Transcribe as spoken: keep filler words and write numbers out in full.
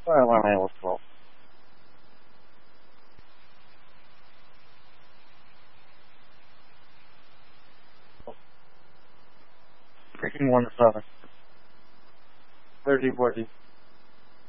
Well, when I was twelve. Freaking one to seven. Thirty, forty.